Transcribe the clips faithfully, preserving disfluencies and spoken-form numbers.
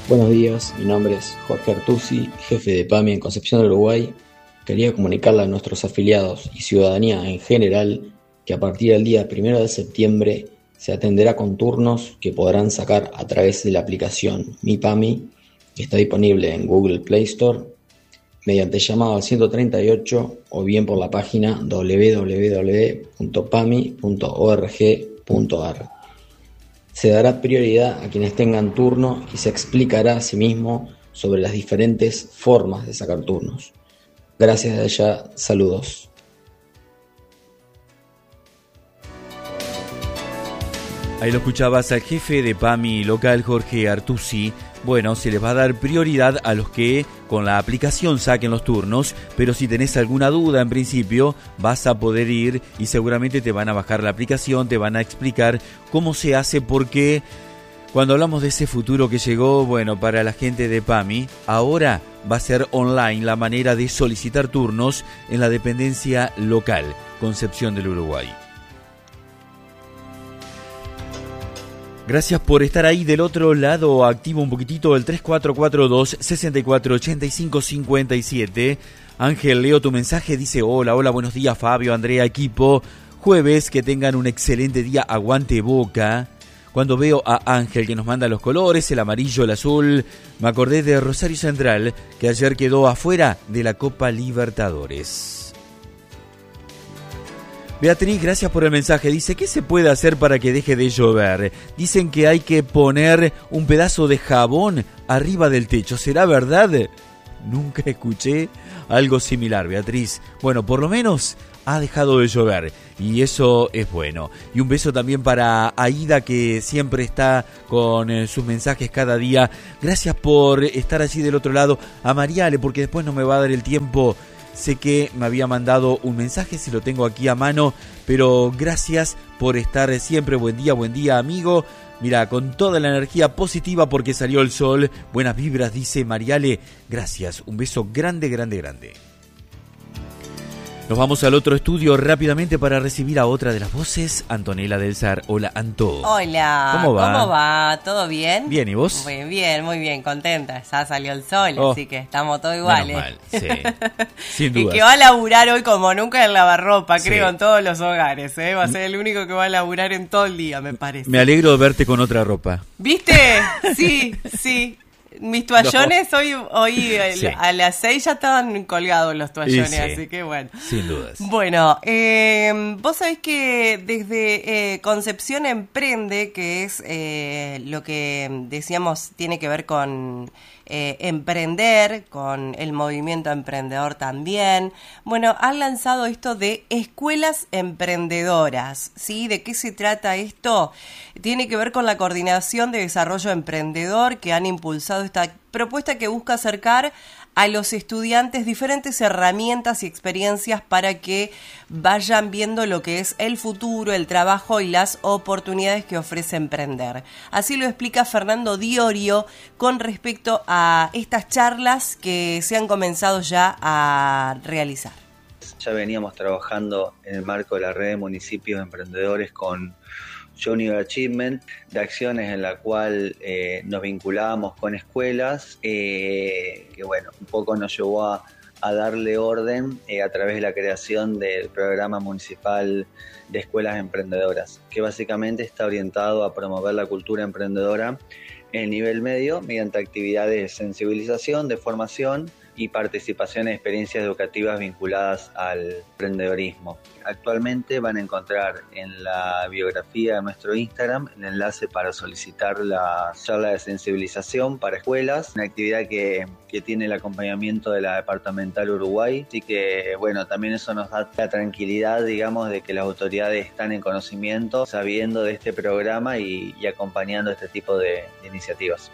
Buenos días, mi nombre es Jorge Artusi, jefe de PAMI en Concepción del Uruguay. Quería comunicarle a nuestros afiliados y ciudadanía en general que a partir del día primero de septiembre se atenderá con turnos que podrán sacar a través de la aplicación Mi PAMI, que está disponible en Google Play Store, mediante llamado al ciento treinta y ocho o bien por la página doble u doble u doble u punto pami punto org punto ar. Se dará prioridad a quienes tengan turno y se explicará asimismo sobre las diferentes formas de sacar turnos. Gracias de allá, saludos. Ahí lo escuchabas al jefe de PAMI local, Jorge Artusi. Bueno, se les va a dar prioridad a los que con la aplicación saquen los turnos, pero si tenés alguna duda en principio, vas a poder ir y seguramente te van a bajar la aplicación, te van a explicar cómo se hace, porque cuando hablamos de ese futuro que llegó, bueno, para la gente de PAMI, ahora va a ser online la manera de solicitar turnos en la dependencia local, Concepción del Uruguay. Gracias por estar ahí del otro lado. Activo un poquitito el tres cuatro cuatro dos, seis cuatro ocho cinco cinco siete. Ángel, leo tu mensaje. Dice, hola, hola, buenos días Fabio, Andrea, equipo. Jueves, que tengan un excelente día. Aguante Boca. Cuando veo a Ángel que nos manda los colores, el amarillo, el azul, me acordé de Rosario Central, que ayer quedó afuera de la Copa Libertadores. Beatriz, gracias por el mensaje. Dice, ¿qué se puede hacer para que deje de llover? Dicen que hay que poner un pedazo de jabón arriba del techo. ¿Será verdad? Nunca escuché algo similar, Beatriz. Bueno, por lo menos ha dejado de llover y eso es bueno. Y un beso también para Aida, que siempre está con eh, sus mensajes cada día. Gracias por estar allí del otro lado. A Mariale, porque después no me va a dar el tiempo. Sé que me había mandado un mensaje, si lo tengo aquí a mano, pero gracias por estar siempre. Buen día, buen día, amigo. Mira, con toda la energía positiva porque salió el sol. Buenas vibras, dice Mariale. Gracias, un beso grande, grande, grande. Nos vamos al otro estudio rápidamente para recibir a otra de las voces, Antonella del Sar. Hola, Anto. Hola. ¿Cómo va? ¿Cómo va? ¿Todo bien? Bien, ¿y vos? Muy bien, muy bien, contenta. Ya salió el sol, Oh, así que estamos todos iguales. Menos mal, sí. Sin duda. Y que va a laburar hoy como nunca en lavarropa, Sí. creo, en todos los hogares. ¿eh? Va a ser el único que va a laburar en todo el día, me parece. Me alegro de verte con otra ropa. ¿Viste? Sí, sí. Mis toallones no. hoy, hoy el, sí. a las seis ya estaban colgados los toallones, sí. Así que bueno. Sin dudas. Bueno, eh, vos sabés que desde eh, Concepción Emprende, que es eh, lo que decíamos tiene que ver con eh, emprender, con el movimiento emprendedor también. Bueno, han lanzado esto de escuelas emprendedoras, ¿sí? ¿De qué se trata esto? Tiene que ver con la coordinación de desarrollo emprendedor que han impulsado esta propuesta que busca acercar a los estudiantes diferentes herramientas y experiencias para que vayan viendo lo que es el futuro, el trabajo y las oportunidades que ofrece emprender. Así lo explica Fernando Diorio con respecto a estas charlas que se han comenzado ya a realizar. Ya veníamos trabajando en el marco de la red de municipios emprendedores con Junior Achievement, de acciones en la cual eh, nos vinculábamos con escuelas, eh, que bueno, un poco nos llevó a, a darle orden eh, a través de la creación del programa municipal de escuelas emprendedoras, que básicamente está orientado a promover la cultura emprendedora en el nivel medio mediante actividades de sensibilización, de formación y participación en experiencias educativas vinculadas al emprendedorismo. Actualmente van a encontrar en la biografía de nuestro Instagram el enlace para solicitar la charla de sensibilización para escuelas, una actividad que, que tiene el acompañamiento de la Departamental Uruguay, así que bueno, también eso nos da la tranquilidad, digamos, de que las autoridades están en conocimiento, sabiendo de este programa y, y acompañando este tipo de, de iniciativas.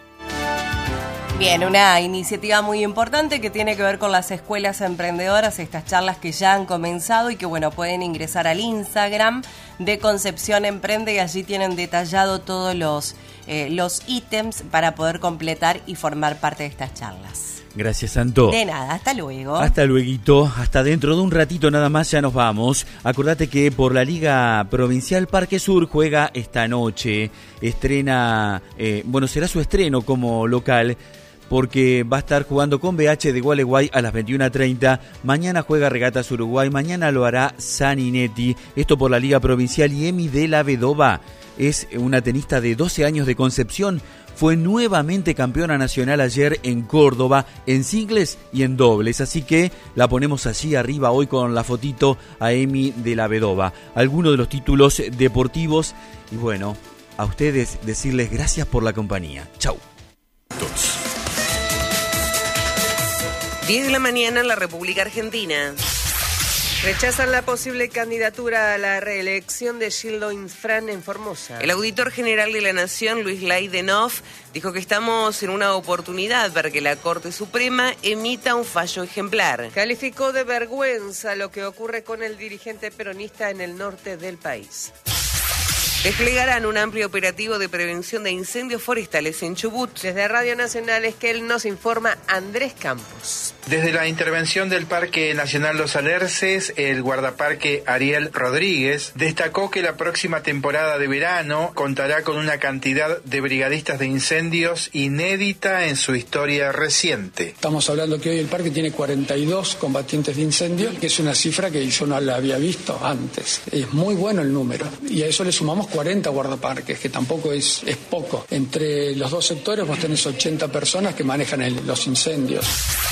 Bien, una iniciativa muy importante que tiene que ver con las escuelas emprendedoras, estas charlas que ya han comenzado y que bueno, pueden ingresar al Instagram de Concepción Emprende y allí tienen detallado todos los, eh, los ítems para poder completar y formar parte de estas charlas. Gracias, Santo. De nada, hasta luego. Hasta lueguito, hasta dentro de un ratito nada más ya nos vamos. Acordate que por la Liga Provincial Parque Sur juega esta noche. Estrena, eh, bueno, será su estreno como local, porque va a estar jugando con B H de Gualeguay a las veintiuna treinta. Mañana juega Regatas Uruguay, mañana lo hará Saninetti. Esto por la Liga Provincial. Y Emi de la Vedova es una tenista de doce años de Concepción. Fue nuevamente campeona nacional ayer en Córdoba, en singles y en dobles. Así que la ponemos allí arriba hoy con la fotito a Emi de la Vedova. Algunos de los títulos deportivos. Y bueno, a ustedes decirles gracias por la compañía. Chau. diez de la mañana en la República Argentina. Rechazan la posible candidatura a la reelección de Gildo Infran en Formosa. El auditor general de la Nación, Luis Leidenov, dijo que estamos en una oportunidad para que la Corte Suprema emita un fallo ejemplar. Calificó de vergüenza lo que ocurre con el dirigente peronista en el norte del país. Desplegarán un amplio operativo de prevención de incendios forestales en Chubut. Desde Radio Nacional Esquel nos informa Andrés Campos. Desde la intervención del Parque Nacional Los Alerces, el guardaparque Ariel Rodríguez destacó que la próxima temporada de verano contará con una cantidad de brigadistas de incendios inédita en su historia reciente. Estamos hablando que hoy el parque tiene cuarenta y dos combatientes de incendio, que es una cifra que yo no la había visto antes. Es muy bueno el número. Y a eso le sumamos cuarenta guardaparques, que tampoco es, es poco. Entre los dos sectores vos tenés ochenta personas que manejan el, los incendios.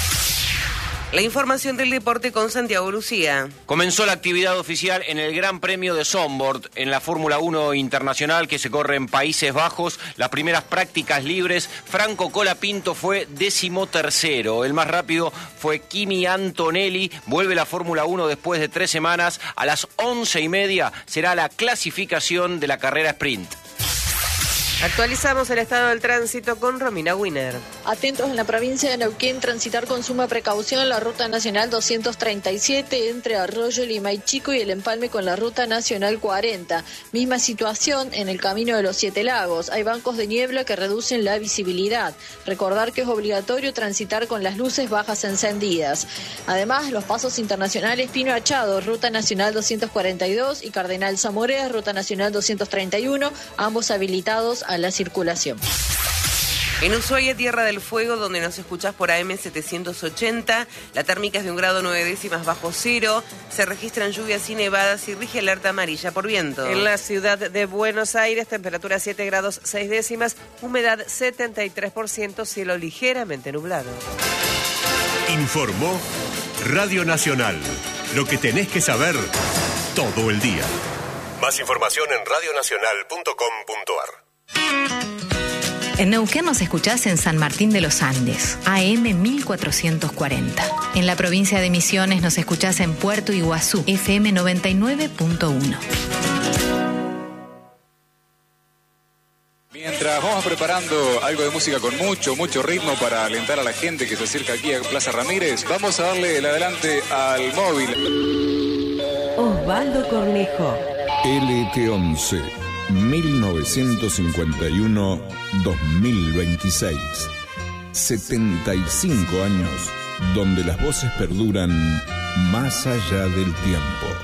La información del deporte con Santiago Lucía. Comenzó la actividad oficial en el Gran Premio de Zandvoort, en la Fórmula uno Internacional que se corre en Países Bajos. Las primeras prácticas libres, Franco Colapinto fue decimotercero. El más rápido fue Kimi Antonelli. Vuelve la Fórmula uno después de tres semanas. A las once y media será la clasificación de la carrera sprint. Actualizamos el estado del tránsito con Romina Wiener. Atentos en la provincia de Neuquén, transitar con suma precaución la ruta nacional doscientos treinta y siete entre Arroyo, Limay Chico y el empalme con la ruta nacional cuarenta. Misma situación en el camino de los Siete Lagos. Hay bancos de niebla que reducen la visibilidad. Recordar que es obligatorio transitar con las luces bajas encendidas. Además, los pasos internacionales Pino Achado, ruta nacional doscientos cuarenta y dos, y Cardenal Zamoré, ruta nacional doscientos treinta y uno, ambos habilitados a la circulación. En Ushuaia, Tierra del Fuego, donde nos escuchás por A M setecientos ochenta, la térmica es de un grado nueve décimas bajo cero, se registran lluvias y nevadas y rige alerta amarilla por viento. En la ciudad de Buenos Aires, temperatura siete grados seis décimas, humedad setenta y tres por ciento, cielo ligeramente nublado. Informó Radio Nacional, lo que tenés que saber todo el día. Más información en radio nacional punto com punto ar. En Neuquén nos escuchás en San Martín de los Andes, A M mil cuatrocientos cuarenta. En la provincia de Misiones nos escuchás en Puerto Iguazú, F M noventa y nueve punto uno. Mientras vamos preparando algo de música con mucho, mucho ritmo para alentar a la gente que se acerca aquí a Plaza Ramírez, vamos a darle el adelante al móvil. Osvaldo Cornejo. L T once. mil novecientos cincuenta y uno a dos mil veintiséis. setenta y cinco años donde las voces perduran más allá del tiempo.